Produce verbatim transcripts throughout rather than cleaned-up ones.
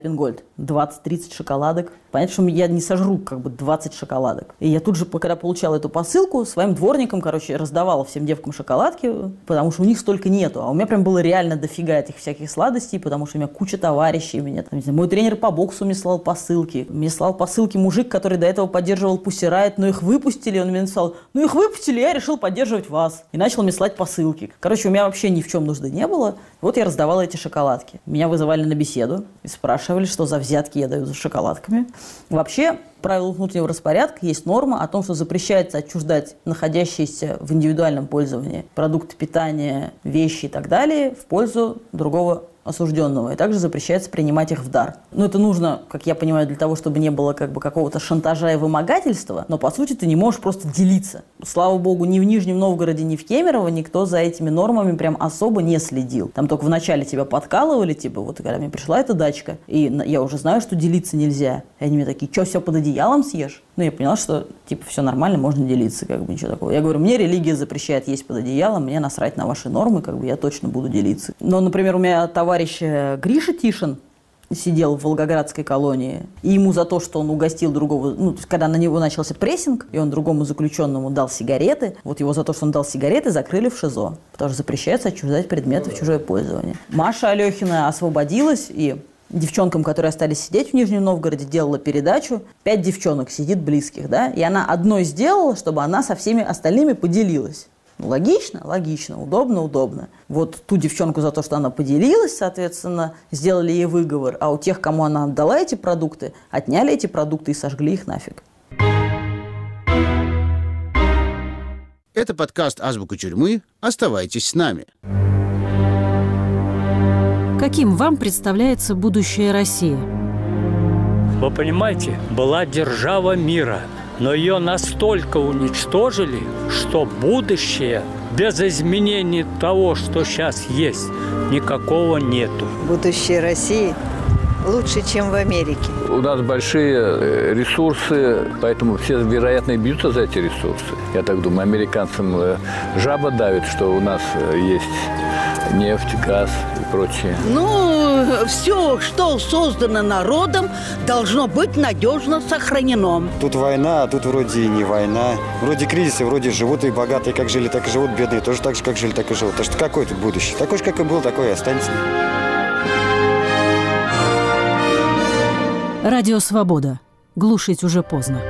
Пингольд. двадцать-тридцать шоколадок. Понятно, что я не сожру как бы двадцать шоколадок. И я тут же, когда получала эту посылку, своим дворникам, короче, раздавала всем девкам шоколадки, потому что у них столько нету. А у меня прям было реально дофига этих всяких сладостей, потому что у меня куча товарищей. Меня, там, не знаю, мой тренер по боксу мне слал посылки. Мне слал посылки мужик, который до этого поддерживал Pussy Riot, но их выпустили. Он мне написал: ну их выпустили, я решил поддерживать вас. И начал мне слать посылки. Короче, у меня вообще ни в чем нужды не было. Вот я раздавала эти шоколадки. Меня вызывали на беседу и спрашивали, что за взятки я даю за шоколадками. Вообще, в правилах внутреннего распорядка есть норма о том, что запрещается отчуждать находящиеся в индивидуальном пользовании продукты питания, вещи и так далее в пользу другого осужденного. И также запрещается принимать их в дар. Но это нужно, как я понимаю, для того, чтобы не было как бы какого-то шантажа и вымогательства, но по сути ты не можешь просто делиться. Слава богу, ни в Нижнем Новгороде, ни в Кемерово никто за этими нормами прям особо не следил. Там только вначале тебя подкалывали, типа, вот когда мне пришла эта дачка, и я уже знаю, что делиться нельзя. И они мне такие: что, все под одеялом съешь? Ну, я поняла, что типа все нормально, можно делиться, как бы ничего такого. Я говорю: мне религия запрещает есть под одеялом, мне насрать на ваши нормы, как бы я точно буду делиться. Но, например, у меня товарищ Гриша Тишин сидел в Волгоградской колонии, и ему за то, что он угостил другого, ну, то есть, когда на него начался прессинг, и он другому заключенному дал сигареты, вот его за то, что он дал сигареты, закрыли в ШИЗО, потому что запрещается отчуждать предметы в чужое пользование. Маша Алехина освободилась, и девчонкам, которые остались сидеть в Нижнем Новгороде, делала передачу. Пять девчонок сидит близких, да, и она одной сделала, чтобы она со всеми остальными поделилась. Логично? Логично. Удобно? Удобно. Вот ту девчонку за то, что она поделилась, соответственно, сделали ей выговор, а у тех, кому она отдала эти продукты, отняли эти продукты и сожгли их нафиг. Это подкаст «Азбука тюрьмы». Оставайтесь с нами. Каким вам представляется будущее России? Вы понимаете, была держава мира, но ее настолько уничтожили, что будущее без изменений того, что сейчас есть, никакого нету. Будущее России лучше, чем в Америке. У нас большие ресурсы, поэтому все, вероятно, бьются за эти ресурсы. Я так думаю, американцам жаба давит, что у нас есть нефть, газ и прочее. Ну, все, что создано народом, должно быть надежно сохранено. Тут война, а тут вроде и не война. Вроде кризисы, вроде живут и богатые, как жили, так и живут, бедные тоже так же, как жили, так и живут. Так что какое тут будущее? Такой же, как и был, такой и останется. Радио «Свобода». Глушить уже поздно.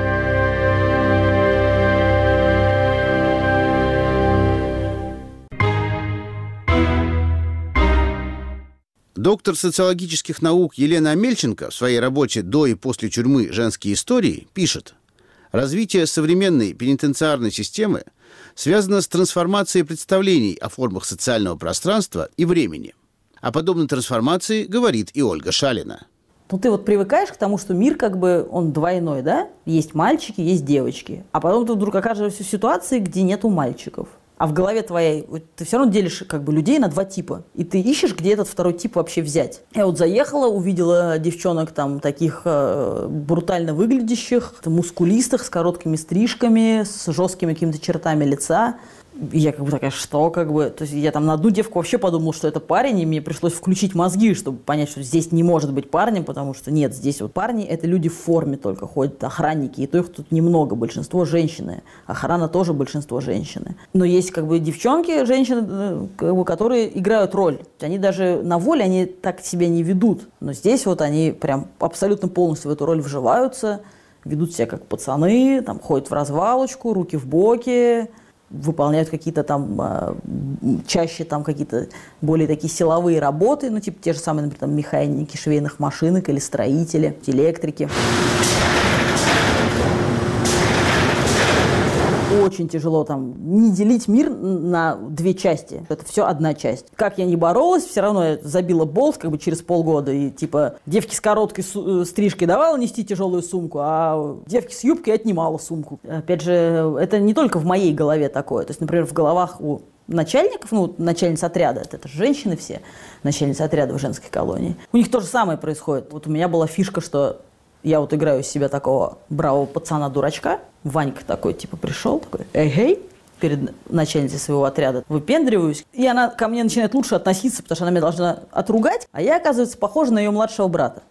Доктор социологических наук Елена Амельченко в своей работе «До и после тюрьмы. Женские истории» пишет: развитие современной пенитенциарной системы связано с трансформацией представлений о формах социального пространства и времени. О подобной трансформации говорит и Ольга Шалина. Ну, ты вот привыкаешь к тому, что мир как бы, он двойной, да? Есть мальчики, есть девочки. А потом ты вдруг окажешься в ситуации, где нету мальчиков. А в голове твоей ты все равно делишь как бы людей на два типа. И ты ищешь, где этот второй тип вообще взять. Я вот заехала, увидела девчонок там таких э, брутально выглядящих, мускулистых, с короткими стрижками, с жесткими какими-то чертами лица. И я как бы такая: что как бы... То есть я там на одну девку вообще подумала, что это парень, и мне пришлось включить мозги, чтобы понять, что здесь не может быть парнем, потому что нет, здесь вот парни — это люди в форме только ходят, охранники, и то их тут немного, большинство женщины. Охрана тоже большинство женщины. Но есть как бы девчонки, женщины, как бы, которые играют роль. Они даже на воле, они так себя не ведут. Но здесь вот они прям абсолютно полностью в эту роль вживаются, ведут себя как пацаны, там ходят в развалочку, руки в боки, выполняют какие-то там, э, чаще там какие-то более такие силовые работы, ну, типа те же самые, например, там, механики швейных машинок или строители, электрики. Очень тяжело там не делить мир на две части. Это все одна часть. Как я ни боролась, все равно я забила болт как бы через полгода. И типа девки с короткой стрижкой давала нести тяжелую сумку, а девки с юбкой отнимала сумку. Опять же, это не только в моей голове такое. То есть, например, в головах у начальников, ну, начальниц отряда, это, это же женщины все, начальницы отряда в женской колонии. У них то же самое происходит. Вот у меня была фишка, что я вот играю из себя такого бравого пацана-дурачка. Ванька такой, типа, пришел, такой: эй-эй, перед начальницей своего отряда выпендриваюсь, и она ко мне начинает лучше относиться, потому что она меня должна отругать, а я, оказывается, похожа на ее младшего брата.